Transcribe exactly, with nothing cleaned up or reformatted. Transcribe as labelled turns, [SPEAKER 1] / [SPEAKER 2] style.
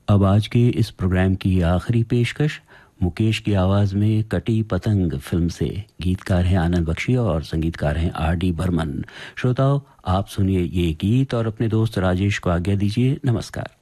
[SPEAKER 1] अब आज के इस प्रोग्राम की आखिरी पेशकश मुकेश की आवाज़ में कटी पतंग फिल्म से। गीतकार हैं आनंद बख्शी और संगीतकार हैं आर डी बर्मन। श्रोताओं, आप सुनिए ये गीत और अपने दोस्त राजेश को आज्ञा दीजिए। नमस्कार।